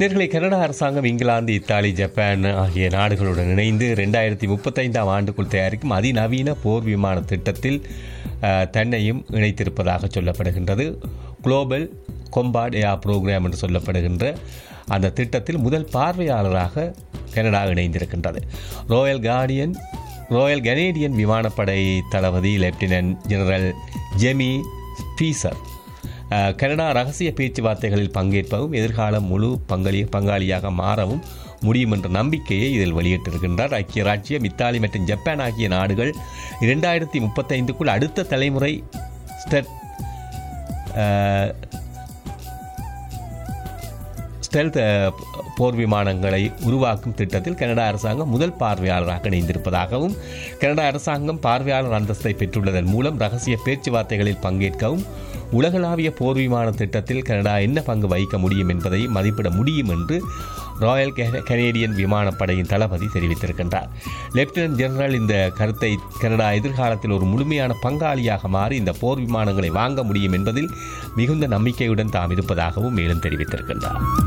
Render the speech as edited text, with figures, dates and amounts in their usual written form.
நேர்களை கனடா அரசாங்கம் England, Italy, Japan ஆகிய நாடுகளுடன் இணைந்து 2035 ஆண்டுக்குள் தயாரிக்கும் அதிநவீன போர் விமான திட்டத்தில் தன்னையும் இணைத்திருப்பதாக சொல்லப்படுகின்றது. குளோபல் கொம்பாட் ஏர் புரோகிராம் என்று சொல்லப்படுகின்ற அந்த திட்டத்தில் முதல் பார்வையாளராக கனடா இணைந்திருக்கின்றது. ராயல் கனேடியன் விமானப்படை தளபதி லெப்டினன்ட் ஜெனரல் ஜெமி ஸ்பீசர் கனடா ரகசிய பேச்சுவார்த்தைகளில் பங்கேற்பவும் எதிர்காலம் முழு பங்காளியாக மாறவும் முடியும் என்ற நம்பிக்கையை இதில் வெளியிட்டிருக்கின்றார். ஐக்கிய ராச்சியம், இத்தாலி மற்றும் ஜப்பான் ஆகிய நாடுகள் 2035க்குள் அடுத்த தலைமுறை ஸ்டெல்த் போர் விமானங்களை உருவாக்கும் திட்டத்தில் கனடா அரசாங்கம் முதல் பார்வையாளராக இணைந்திருப்பதாகவும், கனடா அரசாங்கம் பார்வையாளர் அந்தஸ்தை பெற்றுள்ளதன் மூலம் ரகசிய பேச்சுவார்த்தைகளில் பங்கேற்கவும் உலகளாவிய போர் விமான திட்டத்தில் கனடா என்ன பங்கு வகிக்க முடியும் என்பதை மதிப்பிட முடியும் என்று ராயல் கனேடியன் விமானப்படையின் தளபதி தெரிவித்திருக்கின்றார். லெப்டினன்ட் ஜெனரல் இந்த கருத்தை கனடா எதிர்காலத்தில் ஒரு முழுமையான பங்காளியாக மாறி இந்த போர் விமானங்களை வாங்க முடியும் என்பதில் மிகுந்த நம்பிக்கையுடன் தாம் இருப்பதாகவும் மேலும் தெரிவித்திருக்கின்றார்.